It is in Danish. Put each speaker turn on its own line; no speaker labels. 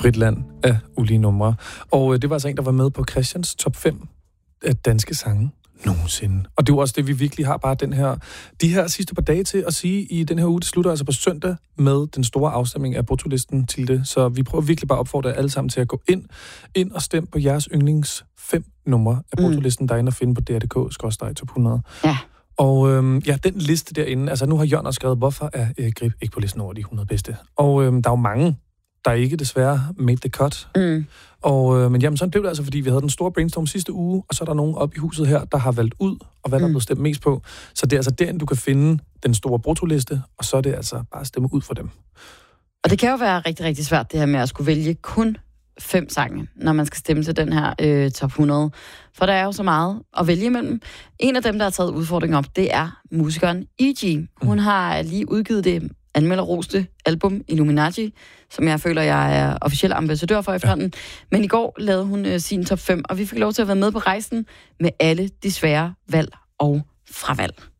Frit land af ulige numre. Og det var altså en, der var med på Christians top 5 af danske sange nogensinde. Og det er jo også det, vi virkelig har bare de her sidste par dage til at sige i den her uge. Det slutter altså på søndag med den store afstemning af bruttolisten til det. Så vi prøver virkelig bare at opfordre jer alle sammen til at gå ind og stemme på jeres yndlings 5 numre af bruttolisten, der er inde at finde på dr.dk/top 100.
Ja.
Og den liste derinde, altså nu har Jørgen også skrevet, hvorfor er Grib ikke på listen over de 100 bedste. Og der er jo mange, der ikke desværre made the cut. Men jamen, sådan blev det altså, fordi vi havde den store brainstorm sidste uge, og så er der nogen op i huset her, der har valgt ud, og hvad der er blevet stemt mest på. Så det er altså derinde, du kan finde den store bruttoliste, og så er det altså bare at stemme ud for dem.
Og det kan jo være rigtig, rigtig svært, det her med at skulle vælge kun 5 sange, når man skal stemme til den her top 100. For der er jo så meget at vælge imellem. En af dem, der har taget udfordringen op, det er musikeren E.G. Hun har lige udgivet det anmelderroste album Illuminati, som jeg føler, jeg er officiel ambassadør for efterhånden. Men i går lavede hun sin top 5, og vi fik lov til at være med på rejsen med alle de svære valg og fravalg.